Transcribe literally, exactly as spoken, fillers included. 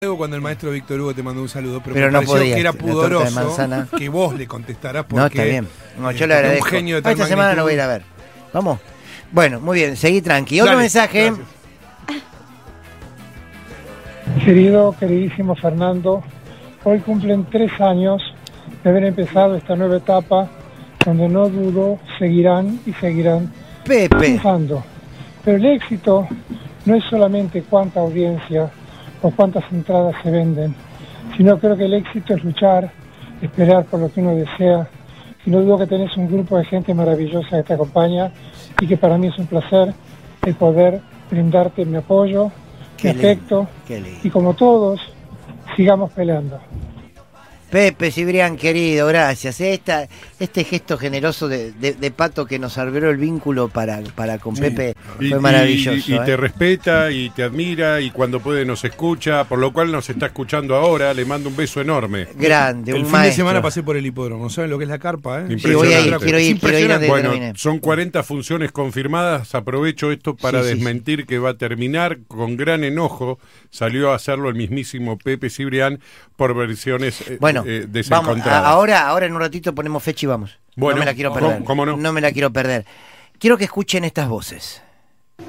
Luego cuando el maestro Víctor Hugo te mandó un saludo, pero, pero me no pareció podía, que era pudoroso que vos le contestarás porque no, está bien. No, yo eh, le agradezco. Un genio de tal Esta magnitud. semana lo voy a ir a ver. Vamos. Bueno, muy bien, seguí tranqui. Otro Dale, mensaje. gracias. Querido, queridísimo Fernando, hoy cumplen tres años de haber empezado esta nueva etapa donde no dudo seguirán y seguirán Pepe. triunfando. Pero el éxito no es solamente cuánta audiencia o cuántas entradas se venden, sino creo que el éxito es luchar, esperar por lo que uno desea. Y no dudo que tenés un grupo de gente maravillosa que te acompaña y que para mí es un placer el poder brindarte mi apoyo, Qué mi afecto, qué lindo. y como todos, sigamos peleando. Pepe Cibrián, querido, gracias. Esta, este gesto generoso de, de, de Pato que nos abrió el vínculo para, para con Sí. Pepe Y- fue y- maravilloso. Y, y ¿eh? te respeta y te admira y cuando puede nos escucha, por lo cual nos está escuchando ahora. Le mando un beso enorme. Grande, El un fin maestro. de semana pasé por el hipódromo. ¿Saben lo que es la carpa? ¿eh? Sí, voy a ir, Impresionante. quiero ir, Es quiero ir antes de que Bueno, termine. son cuarenta funciones confirmadas. Aprovecho esto para Sí, sí, desmentir que va a terminar. Con gran enojo salió a hacerlo el mismísimo Pepe Cibrián por versiones eh, Bueno, eh, vamos, desencontradas. a- ahora, ahora en un ratito ponemos fecha y vamos. Bueno, no me la quiero ¿cómo- perder. cómo no? No me la quiero perder. Quiero que escuchen estas voces.